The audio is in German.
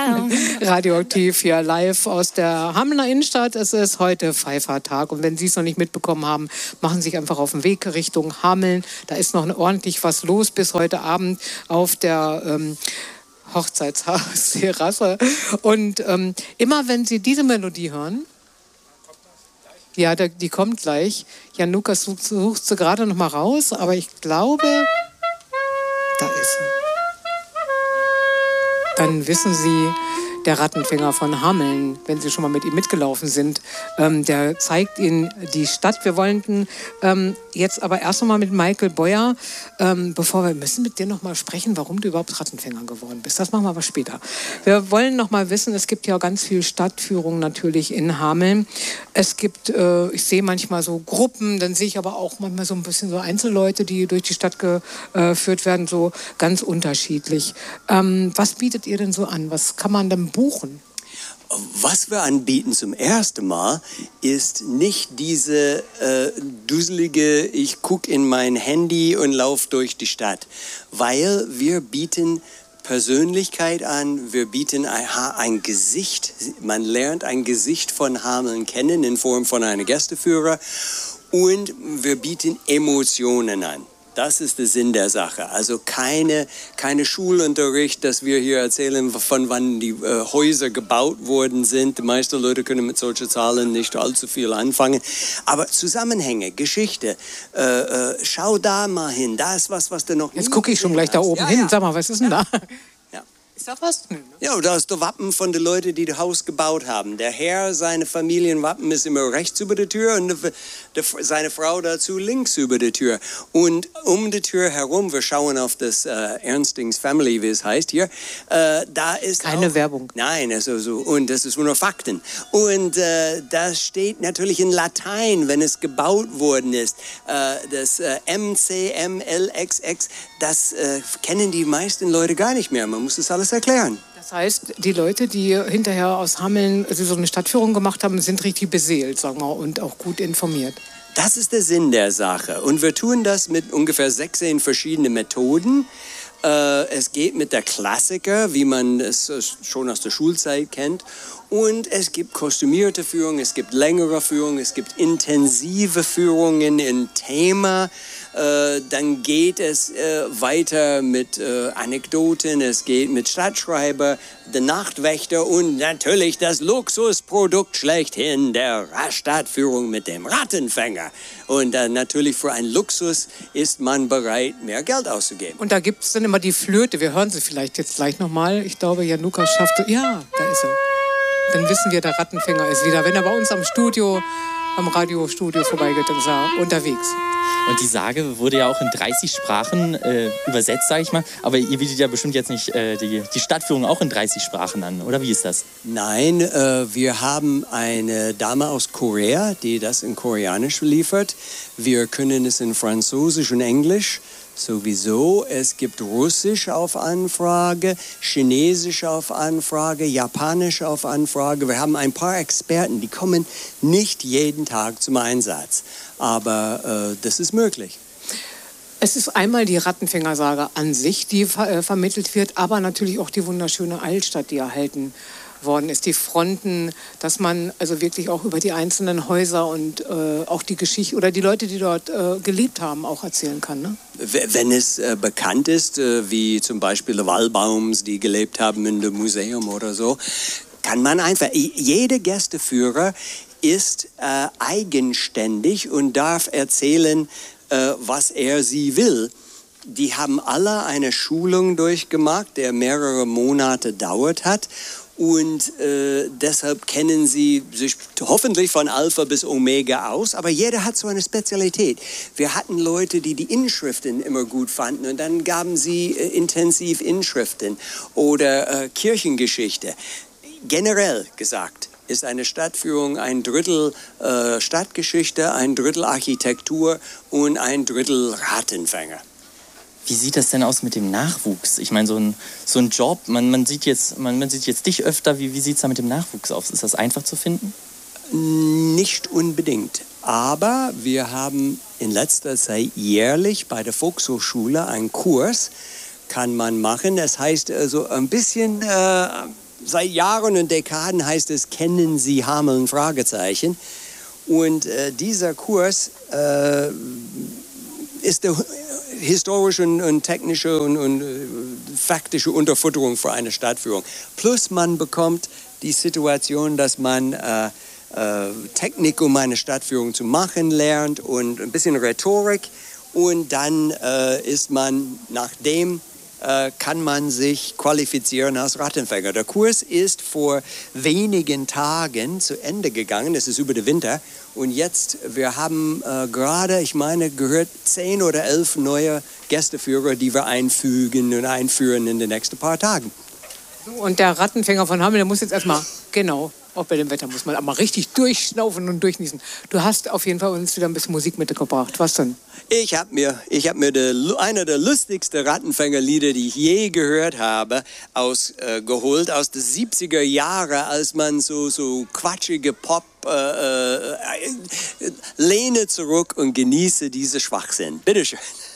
Radioaktiv hier live aus der Hamelner Innenstadt. Es ist heute Pfeiffertag und wenn Sie es noch nicht mitbekommen haben, machen Sie sich einfach auf den Weg Richtung Hameln. Da ist noch ordentlich was los bis heute Abend auf der Hochzeitshausterrasse. Und immer wenn Sie diese Melodie hören, ja, die kommt gleich. Jan Lukas sucht sie gerade noch mal raus, aber ich glaube, da ist sie. Dann wissen Sie, der Rattenfänger von Hameln, wenn Sie schon mal mit ihm mitgelaufen sind, der zeigt Ihnen die Stadt. Wir wollten jetzt aber erst noch mal mit Michael Boyer, bevor wir müssen mit dir noch mal sprechen, warum du überhaupt Rattenfänger geworden bist. Das machen wir aber später. Wir wollen noch mal wissen, es gibt ja ganz viel Stadtführung natürlich in Hameln. Es gibt, ich sehe manchmal so Gruppen, dann sehe ich aber auch manchmal so ein bisschen so Einzelleute, die durch die Stadt geführt werden, so ganz unterschiedlich. Was bietet ihr denn so an? Was kann man denn buchen? Was wir anbieten zum ersten Mal ist nicht diese dusselige, ich gucke in mein Handy und laufe durch die Stadt, weil wir bieten Persönlichkeit an, wir bieten ein Gesicht, man lernt ein Gesicht von Hameln kennen in Form von einem Gästeführer und wir bieten Emotionen an. Das ist der Sinn der Sache. Also keine Schulunterricht, dass wir hier erzählen, von wann die Häuser gebaut worden sind. Die meisten Leute können mit solchen Zahlen nicht allzu viel anfangen. Aber Zusammenhänge, Geschichte, schau da mal hin. Da ist was du noch nicht. Jetzt gucke ich schon gleich da oben hin. Sag mal, was ist denn da? Ist das was? Ja, da ist der Wappen von den Leuten, die das Haus gebaut haben. Der Herr, seine Familienwappen ist immer rechts über der Tür und seine Frau dazu links über der Tür. Und um die Tür herum, wir schauen auf das Ernstings Family, wie es heißt hier, da ist keine auch, Werbung. Nein, also so, und das ist nur Fakten. Und das steht natürlich in Latein, wenn es gebaut worden ist. Das MCMLXX, das kennen die meisten Leute gar nicht mehr. Man muss das alles erklären. Das heißt, die Leute, die hinterher aus Hameln so eine Stadtführung gemacht haben, sind richtig beseelt, sagen wir, und auch gut informiert. Das ist der Sinn der Sache. Und wir tun das mit ungefähr 16 verschiedenen Methoden. Es geht mit der Klassiker, wie man es schon aus der Schulzeit kennt. Und es gibt kostümierte Führungen, es gibt längere Führungen, es gibt intensive Führungen in Thema. Dann geht es weiter mit Anekdoten, es geht mit Stadtschreiber, der Nachtwächter und natürlich das Luxusprodukt schlechthin, der Stadtführung mit dem Rattenfänger. Und natürlich für einen Luxus ist man bereit, mehr Geld auszugeben. Und da gibt es dann immer die Flöte, wir hören sie vielleicht jetzt gleich nochmal. Ich glaube, Jan Lukas schafft es. Ja, da ist er. Dann wissen wir, der Rattenfänger ist wieder. Wenn er bei uns am Radiostudio vorbeigeht, dann ist er unterwegs. Und die Sage wurde ja auch in 30 Sprachen übersetzt, sage ich mal. Aber ihr bietet ja bestimmt jetzt nicht die Stadtführung auch in 30 Sprachen an, oder wie ist das? Nein, wir haben eine Dame aus Korea, die das in Koreanisch liefert. Wir können es in Französisch und Englisch. Sowieso, es gibt Russisch auf Anfrage, Chinesisch auf Anfrage, Japanisch auf Anfrage. Wir haben ein paar Experten, die kommen nicht jeden Tag zum Einsatz, aber das ist möglich. Es ist einmal die Rattenfängersage an sich, die vermittelt wird, aber natürlich auch die wunderschöne Altstadt, die erhalten worden ist, die Fronten, dass man also wirklich auch über die einzelnen Häuser und auch die Geschichte oder die Leute, die dort gelebt haben, auch erzählen kann, ne? Wenn es bekannt ist, wie zum Beispiel die Wallbaums, die gelebt haben in dem Museum oder so, kann man einfach, jeder Gästeführer ist eigenständig und darf erzählen, was sie will. Die haben alle eine Schulung durchgemacht, der mehrere Monate dauert hat. Und deshalb kennen sie sich hoffentlich von Alpha bis Omega aus, aber jeder hat so eine Spezialität. Wir hatten Leute, die Inschriften immer gut fanden und dann gaben sie intensiv Inschriften oder Kirchengeschichte. Generell gesagt ist eine Stadtführung ein Drittel Stadtgeschichte, ein Drittel Architektur und ein Drittel Rattenfänger. Wie sieht das denn aus mit dem Nachwuchs? Ich meine, so ein Job, man sieht jetzt dich öfter. Wie sieht es da mit dem Nachwuchs aus? Ist das einfach zu finden? Nicht unbedingt. Aber wir haben in letzter Zeit jährlich bei der Volkshochschule einen Kurs, kann man machen. Das heißt also ein bisschen seit Jahren und Dekaden heißt es, kennen Sie Hameln? Fragezeichen. Und dieser Kurs ist der historische und technische und faktische Unterfütterung für eine Stadtführung. Plus man bekommt die Situation, dass man Technik, um eine Stadtführung zu machen, lernt und ein bisschen Rhetorik. Und dann ist man, nachdem kann man sich qualifizieren als Rattenfänger. Der Kurs ist vor wenigen Tagen zu Ende gegangen. Es ist über den Winter. Und jetzt, wir haben gerade, ich meine, gehört 10 oder 11 neue Gästeführer, die wir einfügen und einführen in den nächsten paar Tagen. Und der Rattenfänger von Hameln, der muss jetzt erstmal, genau, auch bei dem Wetter muss man mal richtig durchschnaufen und durchniesen. Du hast auf jeden Fall uns wieder ein bisschen Musik mitgebracht. Was denn? Ich hab mir einer der lustigsten Rattenfängerlieder, die ich je gehört habe, geholt aus den 70er Jahren, als man so quatschige Pop lehne zurück und genieße diese Schwachsinn. Bitteschön.